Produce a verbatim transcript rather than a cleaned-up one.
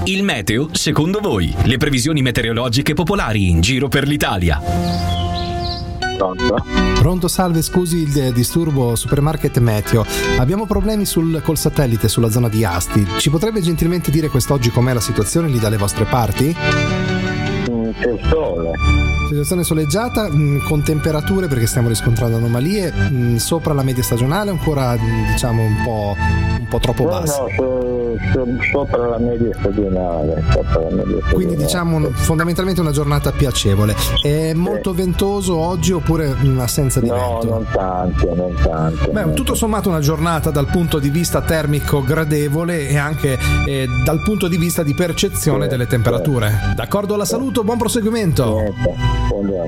Il meteo secondo voi, le previsioni meteorologiche popolari in giro per l'Italia. Pronto? Pronto, salve, scusi il disturbo, Supermarket Meteo. Abbiamo problemi sul, col satellite sulla zona di Asti. Ci potrebbe gentilmente dire quest'oggi com'è la situazione lì dalle vostre parti? Mm, c'è il sole. Situazione soleggiata, mh, con temperature, perché stiamo riscontrando anomalie, mh, sopra la media stagionale, ancora mh, diciamo un po', un po' troppo No, bassa. no, so, so, sopra la media stagionale. Sopra la media stagionale. Quindi diciamo fondamentalmente una giornata piacevole. È molto ventoso oggi oppure mh, assenza di No, vento? non tanto, non tanto. Beh, non tutto sommato una giornata dal punto di vista termico gradevole e anche eh, dal punto di vista di percezione Sì, delle temperature. D'accordo, la saluto, buon proseguimento. Niente, buongiorno.